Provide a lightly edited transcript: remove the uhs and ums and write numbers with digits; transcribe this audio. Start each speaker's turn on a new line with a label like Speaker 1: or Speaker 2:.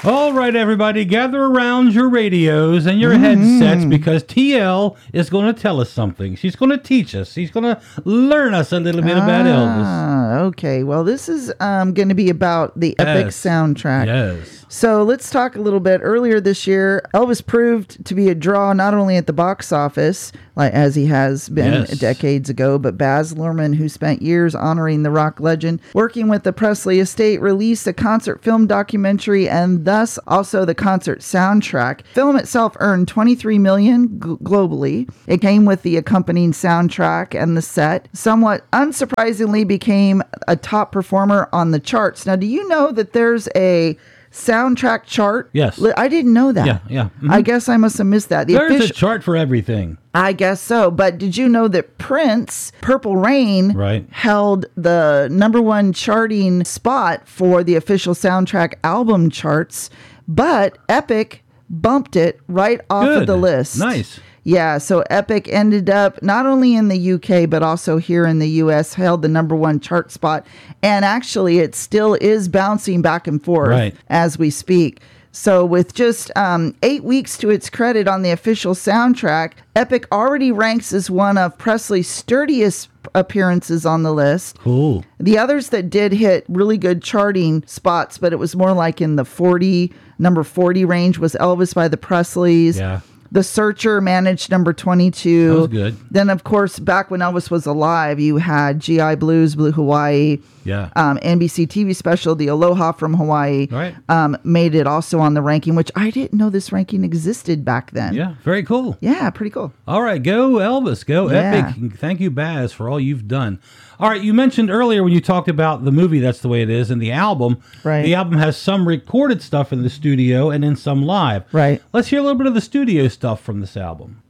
Speaker 1: All right, everybody, gather around your radios and your headsets because TL is going to tell us something. She's going to teach us. She's going to learn us a little bit about Elvis.
Speaker 2: Okay. Well, this is going to be about the Epic soundtrack.
Speaker 1: Yes.
Speaker 2: So let's talk a little bit. Earlier this year, Elvis proved to be a draw not only at the box office, like as he has been decades ago, but Baz Luhrmann, who spent years honoring the rock legend, working with the Presley estate, released a concert film documentary and thus also the concert soundtrack. Film itself earned $23 million globally. It came with the accompanying soundtrack and the set. Somewhat unsurprisingly became a top performer on the charts. Now, do you know that there's a soundtrack chart?
Speaker 1: Yes.
Speaker 2: I didn't know that.
Speaker 1: Yeah. Mm-hmm.
Speaker 2: I guess I must have missed that.
Speaker 1: There's a chart for everything.
Speaker 2: I guess so. But did you know that Prince, Purple Rain, held the #1 charting spot for the official soundtrack album charts, but Epic bumped it right off of the list.
Speaker 1: Nice.
Speaker 2: Yeah, so Epic ended up not only in the UK, but also here in the US, held the #1 chart spot. And actually, it still is bouncing back and forth as we speak. So with just 8 weeks to its credit on the official soundtrack, Epic already ranks as one of Presley's sturdiest appearances on the list.
Speaker 1: Cool.
Speaker 2: The others that did hit really good charting spots, but it was more like in the number 40 range, was Elvis by the Presleys.
Speaker 1: Yeah.
Speaker 2: The Searcher managed number 22.
Speaker 1: That was good.
Speaker 2: Then, of course, back when Elvis was alive, you had G.I. Blues, Blue Hawaii.
Speaker 1: Yeah.
Speaker 2: NBC TV special, The Aloha from Hawaii.
Speaker 1: Right.
Speaker 2: Made it also on the ranking, which I didn't know this ranking existed back then.
Speaker 1: Yeah, very cool.
Speaker 2: Yeah, pretty cool.
Speaker 1: All right, go Elvis, go Epic. Thank you, Baz, for all you've done. All right, you mentioned earlier when you talked about the movie That's the Way It Is and the album.
Speaker 2: Right.
Speaker 1: The album has some recorded stuff in the studio and then some live.
Speaker 2: Right.
Speaker 1: Let's hear a little bit of the studio stuff from this album.